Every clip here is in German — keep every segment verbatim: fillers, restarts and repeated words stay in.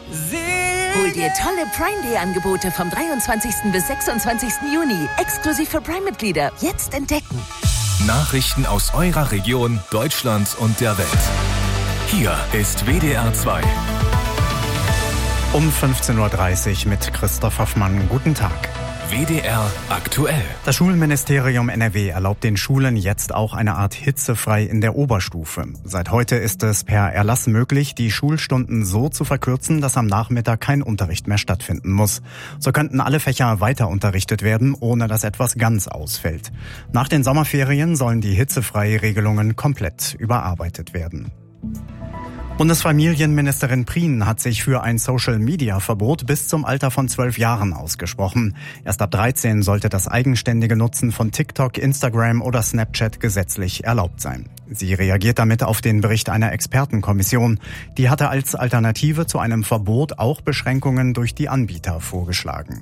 Hol dir tolle Prime Day Angebote vom dreiundzwanzigsten bis sechsundzwanzigsten Juni. Exklusiv für Prime-Mitglieder. Jetzt entdecken. Nachrichten aus eurer Region, Deutschland und der Welt. Hier ist W D R zwei. Um fünfzehn Uhr dreißig mit Christoph Hoffmann. Guten Tag. W D R aktuell. Das Schulministerium N R W erlaubt den Schulen jetzt auch eine Art hitzefrei in der Oberstufe. Seit heute ist es per Erlass möglich, die Schulstunden so zu verkürzen, dass am Nachmittag kein Unterricht mehr stattfinden muss. So könnten alle Fächer weiter unterrichtet werden, ohne dass etwas ganz ausfällt. Nach den Sommerferien sollen die hitzefreie Regelungen komplett überarbeitet werden. Bundesfamilienministerin Prien hat sich für ein Social-Media-Verbot bis zum Alter von zwölf Jahren ausgesprochen. Erst ab dreizehn sollte das eigenständige Nutzen von TikTok, Instagram oder Snapchat gesetzlich erlaubt sein. Sie reagiert damit auf den Bericht einer Expertenkommission. Die hatte als Alternative zu einem Verbot auch Beschränkungen durch die Anbieter vorgeschlagen.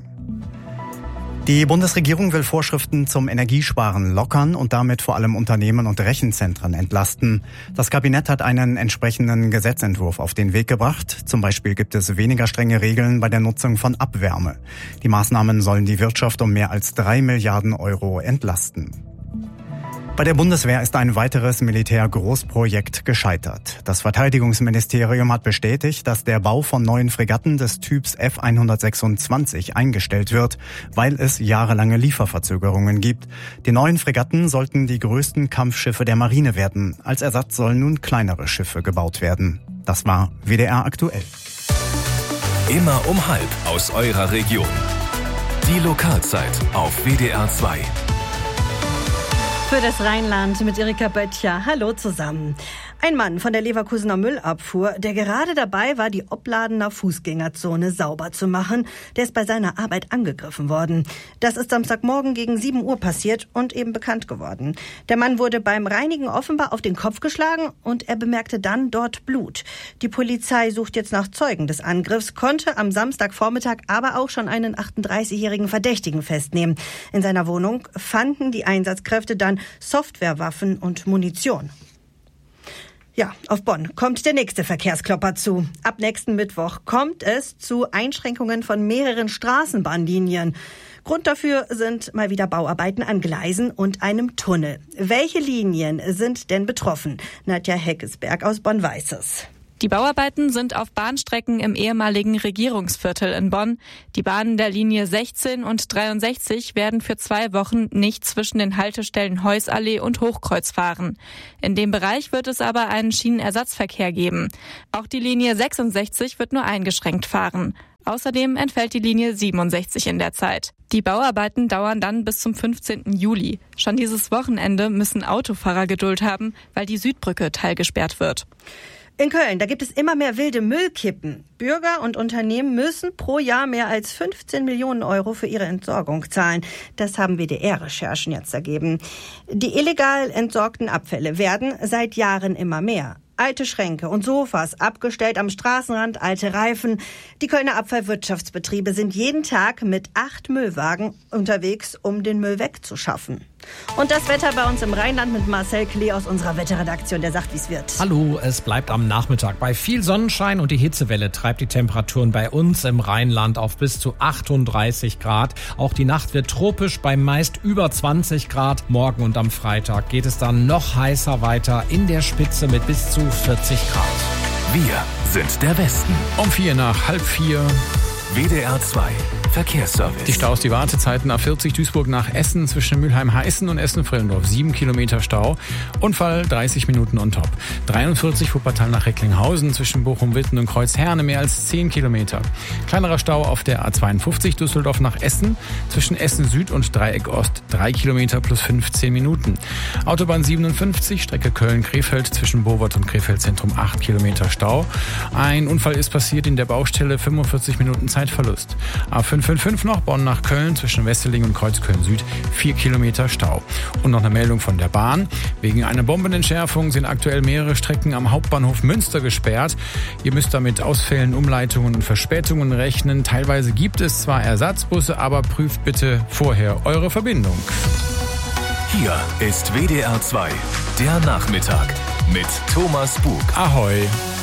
Die Bundesregierung will Vorschriften zum Energiesparen lockern und damit vor allem Unternehmen und Rechenzentren entlasten. Das Kabinett hat einen entsprechenden Gesetzentwurf auf den Weg gebracht. Zum Beispiel gibt es weniger strenge Regeln bei der Nutzung von Abwärme. Die Maßnahmen sollen die Wirtschaft um mehr als drei Milliarden Euro entlasten. Bei der Bundeswehr ist ein weiteres Militärgroßprojekt gescheitert. Das Verteidigungsministerium hat bestätigt, dass der Bau von neuen Fregatten des Typs F hundertsechsundzwanzig eingestellt wird, weil es jahrelange Lieferverzögerungen gibt. Die neuen Fregatten sollten die größten Kampfschiffe der Marine werden. Als Ersatz sollen nun kleinere Schiffe gebaut werden. Das war W D R aktuell. Immer um halb aus eurer Region. Die Lokalzeit auf W D R zwei. Für das Rheinland mit Erika Böttcher. Hallo zusammen. Ein Mann von der Leverkusener Müllabfuhr, der gerade dabei war, die Opladener Fußgängerzone sauber zu machen, der ist bei seiner Arbeit angegriffen worden. Das ist Samstagmorgen gegen sieben Uhr passiert und eben bekannt geworden. Der Mann wurde beim Reinigen offenbar auf den Kopf geschlagen und er bemerkte dann dort Blut. Die Polizei sucht jetzt nach Zeugen des Angriffs, konnte am Samstagvormittag aber auch schon einen achtunddreißigjährigen Verdächtigen festnehmen. In seiner Wohnung fanden die Einsatzkräfte dann Softwarewaffen und Munition. Ja, auf Bonn kommt der nächste Verkehrsklopper zu. Ab nächsten Mittwoch kommt es zu Einschränkungen von mehreren Straßenbahnlinien. Grund dafür sind mal wieder Bauarbeiten an Gleisen und einem Tunnel. Welche Linien sind denn betroffen? Nadja Heckesberg aus Bonn weiß es. Die Bauarbeiten sind auf Bahnstrecken im ehemaligen Regierungsviertel in Bonn. Die Bahnen der Linie sechzehn und dreiundsechzig werden für zwei Wochen nicht zwischen den Haltestellen Heussallee und Hochkreuz fahren. In dem Bereich wird es aber einen Schienenersatzverkehr geben. Auch die Linie sechsundsechzig wird nur eingeschränkt fahren. Außerdem entfällt die Linie siebenundsechzig in der Zeit. Die Bauarbeiten dauern dann bis zum fünfzehnten Juli. Schon dieses Wochenende müssen Autofahrer Geduld haben, weil die Südbrücke teilgesperrt wird. In Köln, da gibt es immer mehr wilde Müllkippen. Bürger und Unternehmen müssen pro Jahr mehr als fünfzehn Millionen Euro für ihre Entsorgung zahlen. Das haben W D R-Recherchen jetzt ergeben. Die illegal entsorgten Abfälle werden seit Jahren immer mehr. Alte Schränke und Sofas abgestellt am Straßenrand, alte Reifen. Die Kölner Abfallwirtschaftsbetriebe sind jeden Tag mit acht Müllwagen unterwegs, um den Müll wegzuschaffen. Und das Wetter bei uns im Rheinland mit Marcel Klee aus unserer Wetterredaktion, der sagt, wie es wird. Hallo, es bleibt am Nachmittag bei viel Sonnenschein und die Hitzewelle treibt die Temperaturen bei uns im Rheinland auf bis zu achtunddreißig Grad. Auch die Nacht wird tropisch bei meist über zwanzig Grad. Morgen und am Freitag geht es dann noch heißer weiter in der Spitze mit bis zu vierzig Grad. Wir sind der Westen. Um vier nach halb vier. W D R zwei Verkehrsservice. Die Staus, die Wartezeiten A vierzig Duisburg nach Essen zwischen Mülheim-Heißen und Essen-Frillendorf. sieben Kilometer Stau. Unfall dreißig Minuten on top. dreiundvierzig Wuppertal nach Recklinghausen zwischen Bochum-Witten und Kreuzherne mehr als zehn Kilometer. Kleinerer Stau auf der A zweiundfünfzig Düsseldorf nach Essen zwischen Essen Süd und Dreieck Ost. drei Kilometer plus fünfzehn Minuten. Autobahn siebenundfünfzig Strecke Köln-Krefeld zwischen Bowert und Krefeld Zentrum acht Kilometer Stau. Ein Unfall ist passiert in der Baustelle, fünfundvierzig Minuten Zeitverlust. A fünfhundertfünf noch Bonn nach Köln zwischen Wesseling und Kreuzköln Süd vier Kilometer Stau. Und noch eine Meldung von der Bahn. Wegen einer Bombenentschärfung sind aktuell mehrere Strecken am Hauptbahnhof Münster gesperrt. Ihr müsst damit Ausfällen, Umleitungen und Verspätungen rechnen. Teilweise gibt es zwar Ersatzbusse, aber prüft bitte vorher eure Verbindung. Hier ist W D R zwei, der Nachmittag mit Thomas Bug. Ahoi.